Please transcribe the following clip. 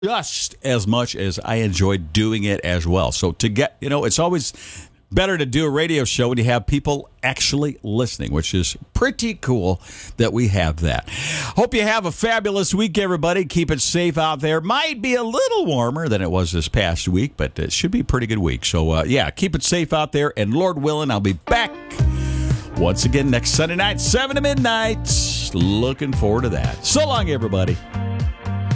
just as much as I enjoyed doing it as well. So to get, it's always better to do a radio show when you have people actually listening, which is pretty cool that we have that. Hope you have a fabulous week, everybody. Keep it safe out there. Might be a little warmer than it was this past week, but it should be a pretty good week. So, keep it safe out there. And Lord willing, I'll be back once again next Sunday night, 7 to midnight. Looking forward to that. So long, everybody.